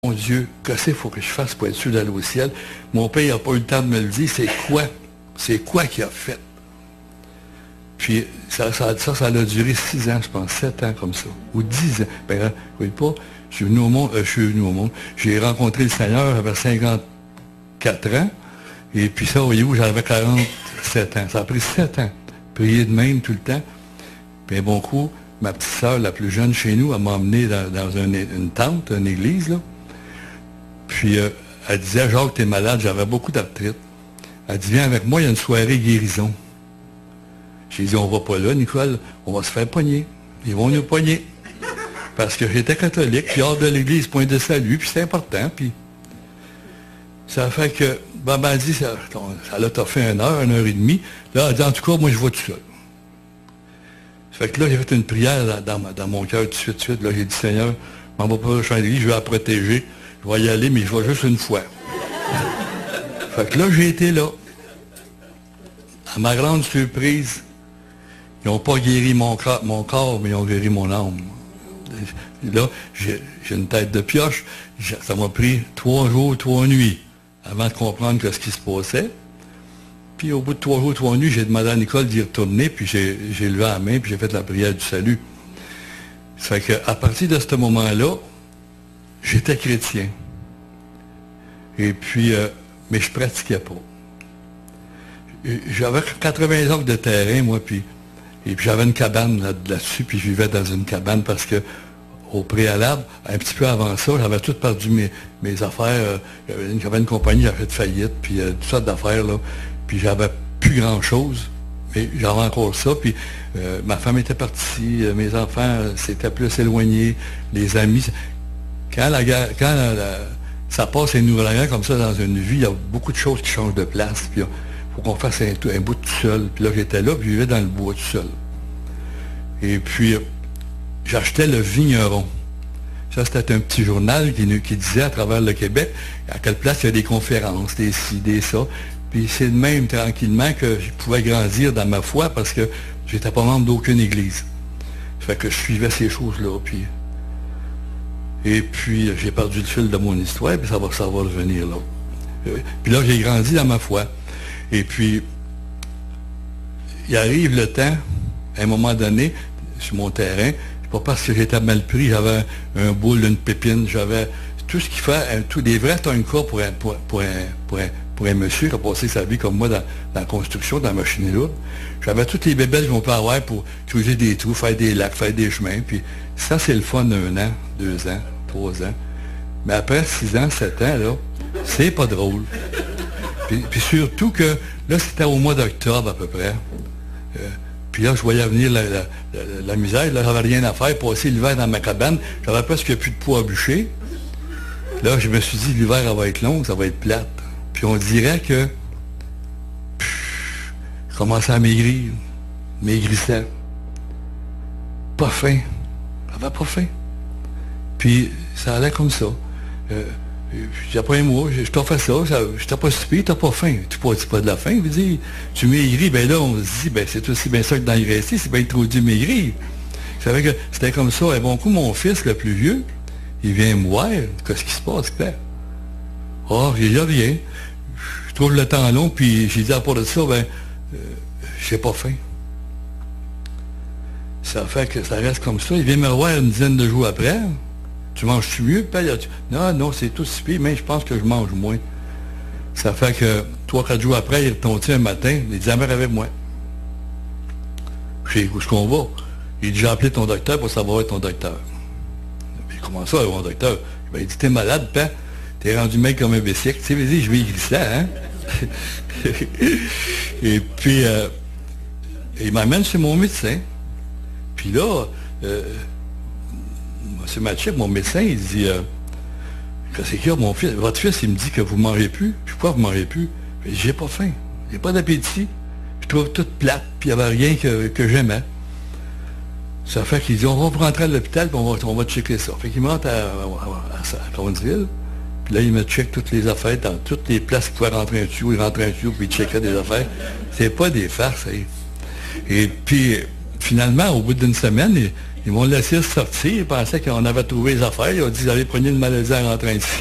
Mon Dieu, qu'est-ce qu'il faut que je fasse pour être sûr d'aller au ciel? Mon père n'a pas eu le temps de me le dire. C'est quoi? C'est quoi qu'il a fait? Puis ça a duré 6 ans, je pense, 7 ans comme ça. Ou 10 ans. Ben, oui, pas. Je suis venu au monde. J'ai rencontré le Seigneur, j'avais 54 ans. Et puis ça, voyez-vous, j'avais 47 ans. Ça a pris 7 ans. Prier de même tout le temps. Puis un bon coup, ma petite sœur, la plus jeune chez nous, elle m'a emmené dans une tente, une église, là. Puis elle disait, Jacques, t'es malade, j'avais beaucoup d'arthrite. Elle dit, viens avec moi, il y a une soirée guérison. J'ai dit, on va pas là, Nicole, on va se faire pogner. Ils vont nous pogner. Parce que j'étais catholique, puis hors de l'église, point de salut, puis c'est important, puis... Ça fait que, ben, elle dit, ça l'a fait 1 heure, 1 heure et demie. Là, elle dit, en tout cas, moi, je vais tout seul. Ça fait que là, j'ai fait une prière dans mon cœur tout de suite. Là, j'ai dit, Seigneur, je m'en vais pas à l'église, je vais la protéger. Je vais y aller, mais je vais juste une fois. Fait que là, j'ai été là. À ma grande surprise, ils n'ont pas guéri mon corps, mais ils ont guéri mon âme. Là, j'ai une tête de pioche. Ça m'a pris 3 jours, 3 nuits avant de comprendre ce qui se passait. Puis au bout de 3 jours, 3 nuits, j'ai demandé à Nicole d'y retourner, puis j'ai levé la main, puis j'ai fait la prière du salut. Ça fait qu'à partir de ce moment-là, j'étais chrétien. Et puis, mais je pratiquais pas. J'avais 80 acres de terrain, moi, et puis j'avais une cabane là-dessus, puis je vivais dans une cabane parce que, au préalable, un petit peu avant ça, j'avais tout perdu mes affaires. J'avais une compagnie qui avait fait faillite, puis toutes sortes d'affaires, là. Puis j'avais plus grand-chose, mais j'avais encore ça. Puis ma femme était partie, mes enfants s'étaient plus éloignés, les amis. Quand ça passe un ouragan comme ça dans une vie, il y a beaucoup de choses qui changent de place. Puis il faut qu'on fasse un bout tout seul. Puis là, j'étais là, puis je vivais dans le bois tout seul. Et puis, j'achetais le Vigneron. Ça, c'était un petit journal qui disait à travers le Québec à quelle place il y a des conférences, des ci, des ça. Puis c'est de même, tranquillement, que je pouvais grandir dans ma foi parce que j'étais pas membre d'aucune église. Ça fait que je suivais ces choses-là. Et puis, j'ai perdu le fil de mon histoire, puis ça va revenir là. Puis là, j'ai grandi dans ma foi. Et puis, il arrive le temps, à un moment donné, sur mon terrain, c'est pas parce que j'étais mal pris, j'avais un boule, une pépine, j'avais tout ce qu'il fait, des vrais tonkas pour un monsieur qui a passé sa vie comme moi dans la construction, dans la machinerie lourde. J'avais toutes les bébelles qu'on peut avoir pour creuser des trous, faire des lacs, faire des chemins. Puis ça, c'est le fun 1 an, 2 ans, 3 ans. Mais après 6 ans, 7 ans, là, c'est pas drôle. Puis surtout que, là, c'était au mois d'octobre à peu près. Puis là, je voyais venir la misère. Là, j'avais rien à faire. Passer l'hiver dans ma cabane, j'avais presque plus de poids à bûcher. Là, je me suis dit, l'hiver, elle va être long, ça va être plate. Puis on dirait que je commençais à maigrir. Maigrissais. Pas faim. J'avais pas faim. Puis ça allait comme ça. Puis après un mois, je t'en fais ça, je t'ai pas soupé, t'as pas faim. Tu pas de la faim, je veux dire, tu maigris, ben là, on se dit, ben c'est aussi bien ça que d'engraisser, c'est bien trop dur maigrir. Je savais que c'était comme ça. Et bon coup, mon fils, le plus vieux, il vient me voir, qu'est-ce qui se passe, Claire? Oh, j'ai dit rien. Je trouve le temps long, puis j'ai dit à part de ça, ben, j'ai pas faim. Ça fait que ça reste comme ça. Il vient me voir une dizaine de jours après. Tu manges-tu mieux? Non, c'est tout si pire, mais je pense que je mange moins. Ça fait que 3-4 jours après, il est retombé un matin, il dit, mère avec moi. Je dis, où est-ce qu'on va? Il dit, j'ai appelé ton docteur pour savoir être ton docteur. Mais comment ça, mon docteur? Ben, il dit, t'es malade, père. T'es rendu mec comme un bicycle. Tu sais, vas-y, je vais glisser, hein? Et puis, il m'amène chez mon médecin. Puis là, M. Matchek, mon médecin, il dit, qu'est-ce qu'il y a, mon fils? Votre fils, il me dit que vous ne mangez plus. Puis pourquoi vous ne mangez plus? J'ai pas faim. J'ai pas d'appétit. Je trouve toute plate, puis il n'y avait rien que j'aimais. Ça fait qu'il dit, on va vous rentrer à l'hôpital, puis on va checker ça. Fait qu'il monte à Cowansville. Puis là, il me check toutes les affaires, dans toutes les places qu'il pouvait rentrer un tuyau, il rentrait un tuyau, puis il checkait des affaires. C'est pas des farces, hein. Et puis, finalement, au bout d'une semaine, Ils m'ont laissé sortir. Ils pensaient qu'on avait trouvé les affaires. Ils ont dit, vous avez pris une maladie en rentrant ici.